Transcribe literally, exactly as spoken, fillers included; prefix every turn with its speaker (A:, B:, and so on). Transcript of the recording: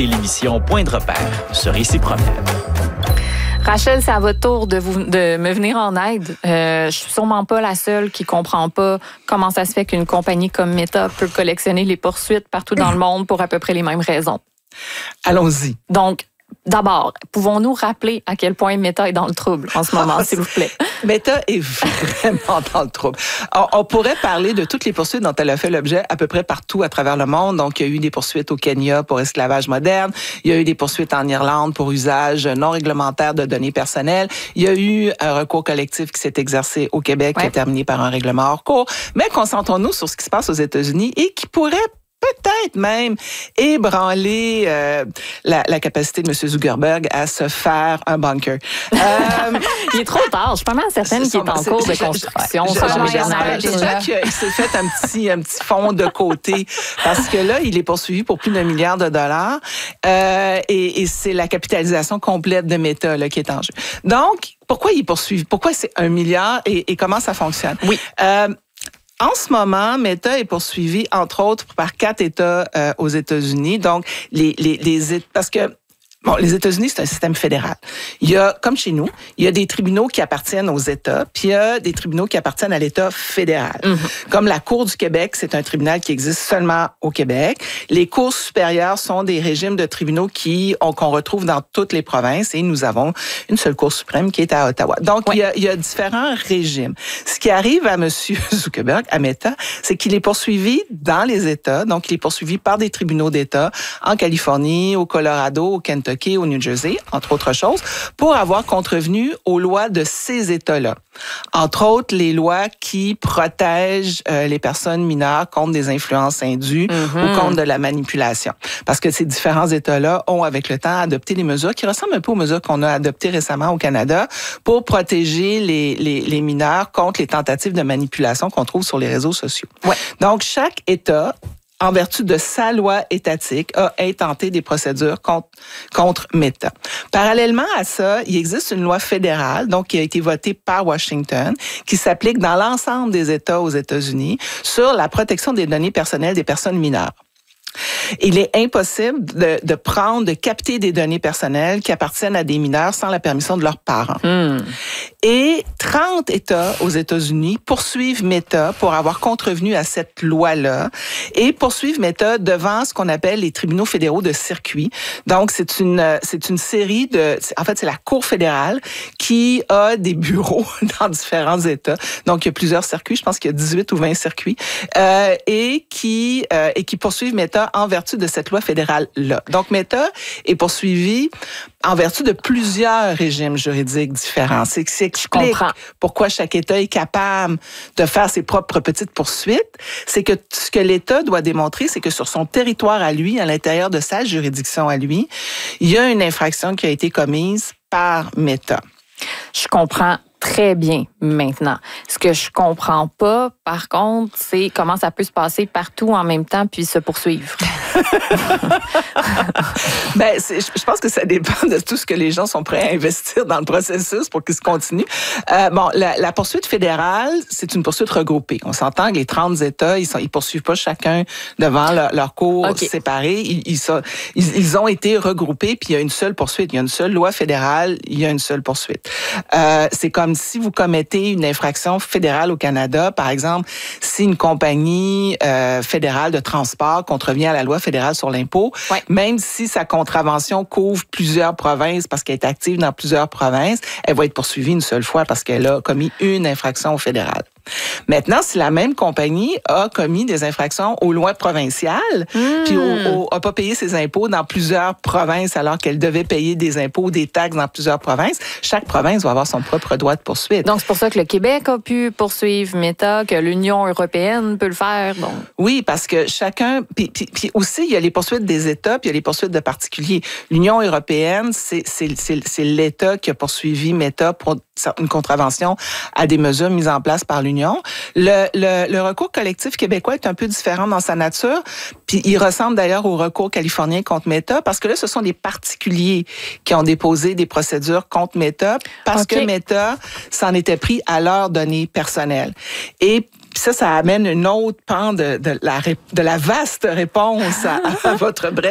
A: l'émission Point de repère sur Ici Promet.
B: Rachel, c'est à votre tour de, vous, de me venir en aide. Euh, je suis sûrement pas la seule qui comprend pas comment ça se fait qu'une compagnie comme Meta peut collectionner les poursuites partout dans le monde pour à peu près les mêmes raisons.
C: Allons-y.
B: Donc, d'abord, pouvons-nous rappeler à quel point Meta est dans le trouble en ce moment, s'il vous plaît?
C: Meta est vraiment dans le trouble. On, on pourrait parler de toutes les poursuites dont elle a fait l'objet à peu près partout à travers le monde. Donc, il y a eu des poursuites au Kenya pour esclavage moderne. Il y a eu des poursuites en Irlande pour usage non réglementaire de données personnelles. Il y a eu un recours collectif qui s'est exercé au Québec, ouais. qui est terminé par un règlement hors cours. Mais concentrons-nous sur ce qui se passe aux États-Unis et qui pourrait peut-être même ébranler euh, la, la capacité de M. Zuckerberg à se faire un bunker. Euh,
B: il est trop tard. Je suis pas mal certaine qu'il est en cours de construction.
C: Déjà qu'il s'est fait un petit, un petit fond de côté parce que là, il est poursuivi pour plus d'un milliard de dollars euh, et, et c'est la capitalisation complète de Meta là, qui est en jeu. Donc, pourquoi il est poursuivi? Pourquoi c'est un milliard et, et comment ça fonctionne?
B: Oui.
C: Euh, En ce moment, Meta est poursuivi, entre autres, par quatre États euh, aux États-Unis. Donc, les, les, les, parce que bon, les États-Unis, c'est un système fédéral. Il y a, comme chez nous, il y a des tribunaux qui appartiennent aux États, puis il y a des tribunaux qui appartiennent à l'État fédéral. Mm-hmm. Comme la Cour du Québec, c'est un tribunal qui existe seulement au Québec. Les cours supérieures sont des régimes de tribunaux qui on, qu'on retrouve dans toutes les provinces et nous avons une seule Cour suprême qui est à Ottawa. Donc, oui. il, y a, il y a différents régimes. Ce qui arrive à M. Zuckerberg, à Meta, c'est qu'il est poursuivi dans les États. Donc, il est poursuivi par des tribunaux d'État en Californie, au Colorado, au Kentucky, au New Jersey, entre autres choses, pour avoir contrevenu aux lois de ces États-là. Entre autres, les lois qui protègent euh, les personnes mineures contre des influences indues mm-hmm. ou contre de la manipulation. Parce que ces différents États-là ont, avec le temps, adopté des mesures qui ressemblent un peu aux mesures qu'on a adoptées récemment au Canada pour protéger les, les, les mineurs contre les tentatives de manipulation qu'on trouve sur les réseaux sociaux. Ouais. Donc, chaque État, en vertu de sa loi étatique, a intenté des procédures contre, contre Meta. Parallèlement à ça, il existe une loi fédérale, donc qui a été votée par Washington, qui s'applique dans l'ensemble des États aux États-Unis sur la protection des données personnelles des personnes mineures. Il est impossible de, de prendre, de capter des données personnelles qui appartiennent à des mineurs sans la permission de leurs parents. Mm. Et trente États aux États-Unis poursuivent Meta pour avoir contrevenu à cette loi-là et poursuivent Meta devant ce qu'on appelle les tribunaux fédéraux de circuit. Donc, c'est une, c'est une série de... En fait, c'est la Cour fédérale qui a des bureaux dans différents États. Donc, il y a plusieurs circuits. Je pense qu'il y a dix-huit ou vingt circuits. Euh, et, qui, euh, et qui poursuivent Meta en vertu de cette loi fédérale-là. Donc, Meta est poursuivi en vertu de plusieurs régimes juridiques différents. C'est ce qui explique pourquoi chaque État est capable de faire ses propres petites poursuites. C'est que ce que l'État doit démontrer, c'est que sur son territoire à lui, à l'intérieur de sa juridiction à lui, il y a une infraction qui a été commise par Meta.
B: Je comprends très bien maintenant. Ce que je comprends pas, par contre, c'est comment ça peut se passer partout en même temps puis se poursuivre.
C: ben, c'est, je pense que ça dépend de tout ce que les gens sont prêts à investir dans le processus pour qu'il se continue. Euh, bon, la, la poursuite fédérale, c'est une poursuite regroupée. On s'entend que les trente États, ils ne poursuivent pas chacun devant leur, leur cour okay. séparée. Ils, ils, sont, ils, ils ont été regroupés, puis il y a une seule poursuite. Il y a une seule loi fédérale, il y a une seule poursuite. Euh, c'est comme si vous commettez une infraction fédérale au Canada, par exemple, si une compagnie euh, fédérale de transport contrevient à la loi fédérale sur l'impôt, ouais. même si sa contravention couvre plusieurs provinces parce qu'elle est active dans plusieurs provinces, elle va être poursuivie une seule fois parce qu'elle a commis une infraction fédérale. Maintenant, si la même compagnie a commis des infractions aux lois provinciales, mmh. puis n'a pas payé ses impôts dans plusieurs provinces alors qu'elle devait payer des impôts, des taxes dans plusieurs provinces, chaque province va avoir son propre droit de poursuite.
B: Donc, c'est pour ça que le Québec a pu poursuivre Meta, que l'Union européenne peut le faire. Donc.
C: Oui, parce que chacun... Puis, puis, puis aussi, il y a les poursuites des États, puis il y a les poursuites de particuliers. L'Union européenne, c'est, c'est, c'est, c'est l'État qui a poursuivi Meta pour une contravention à des mesures mises en place par l'Union. Le, le, le recours collectif québécois est un peu différent dans sa nature, puis il ressemble d'ailleurs au recours californien contre Meta, parce que là, ce sont des particuliers qui ont déposé des procédures contre Meta, parce okay. que Meta s'en était pris à leurs données personnelles. Et ça, ça amène une autre pan de, de, la, de la vaste réponse à, à votre bref